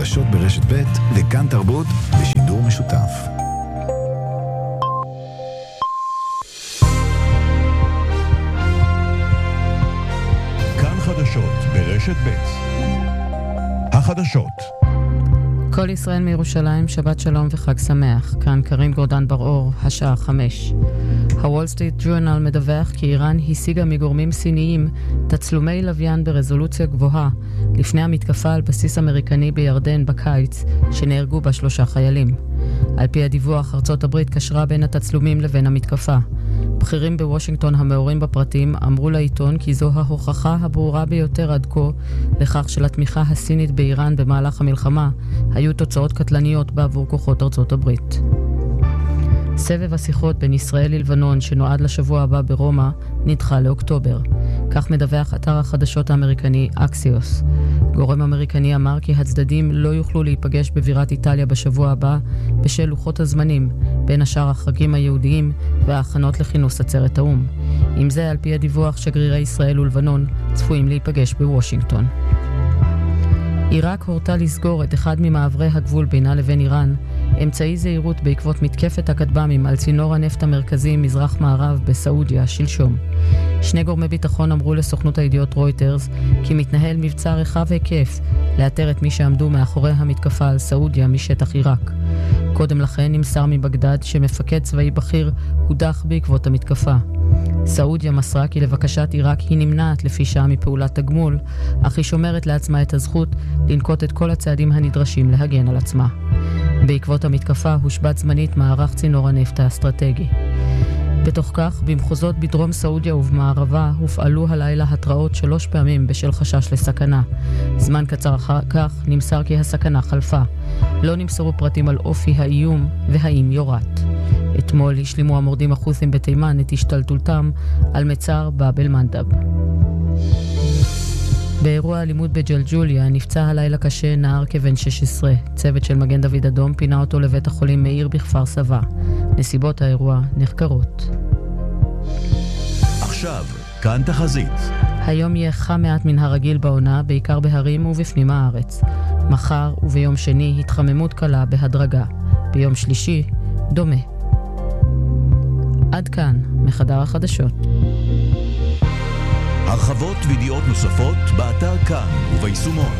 חדשות ברשת ב' וכאן תרבות בשידור משותף. כאן חדשות ברשת ב'. החדשות. כל ישראל מירושלים, שבת שלום וחג שמח. כאן קרים גורדן בר-אור, השעה 5. הוול סטריט ג'ורנל מדווח כי איראן השיגה מגורמים סיניים תצלומי לוויין ברזולוציה גבוהה לפני המתקפה על בסיס אמריקני בירדן בקיץ, שנהרגו בה 3 חיילים. על פי הדיווח, ארצות הברית קשרה בין התצלומים לבין המתקפה. בכירים בוושינגטון המעורים בפרטים אמרו לעיתון כי זו ההוכחה הברורה ביותר עד כה לכך שלתמיכה הסינית באיראן במהלך המלחמה היו תוצאות קטלניות בעבור כוחות ארצות הברית. סבב השיחות בין ישראל ללבנון שנועד לשבוע הבא ברומא נדחה לאוקטובר. כך מדווח אתר החדשות האמריקני אקסיוס. גורם אמריקני אמר כי הצדדים לא יוכלו להיפגש בבירת איטליה בשבוע הבא בשל לוחות הזמנים, בין השאר החגים היהודיים וההכנות לכינוס עצרת האו"ם. עם זה, על פי הדיווח, שגרירי ישראל ולבנון צפויים להיפגש בוושינגטון. עיראק הורתה לסגור את אחד ממעברי הגבול בינה לבין איראן, אמצעי זהירות בעקבות מתקפת הכטב"מים על צינור הנפט המרכזי מזרח מערב בסעודיה שלשום. 2 גורמי ביטחון אמרו לסוכנות הידיעות רויטרס כי מתנהל מבצע רחב היקף לאתר את מי שעמדו מאחורי המתקפה על סעודיה משטח עיראק. קודם לכן נמסר מבגדד שמפקד צבאי בכיר הודח בעקבות המתקפה. סעודיה מסרה כי לבקשת עיראק היא נמנעת לפי שעה מפעולת תגמול, אך היא שומרת לעצמה את הזכות לנקוט את כל הצעדים הנדרשים להגן על עצמה. בעקבות המתקפה הושבת זמנית מערך צינור הנפט האסטרטגי. בתוך כך, במחוזות בדרום סעודיה ובמערבה הופעלו הלילה התראות 3 פעמים בשל חשש לסכנה. זמן קצר אחר כך נמסר כי הסכנה חלפה. לא נמסרו פרטים על אופי האיום והאם יורת. אתמול השלימו המורדים החות'ים בתימן את השתלטותם על מצר באב אל-מנדב. באירוע אלימות בג'לג'וליה נפצע הלילה קשה נער כבן 16. צוות של מגן דוד אדום פינה אותו לבית החולים מאיר בכפר סבא. נסיבות האירוע נחקרות. עכשיו, כאן תחזית. היום יהיה חם מעט מן הרגיל בעונה, בעיקר בהרים ובפנים הארץ. מחר וביום שני התחממות קלה בהדרגה. ביום שלישי דומה. עד כאן מחדר החדשות. הרחבות וידיעות נוספות באתר כאן וביישומון.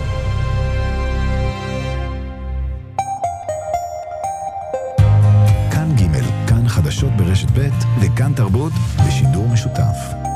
כאן ג', כאן חדשות ברשת ב' וכאן תרבות בשידור משותף.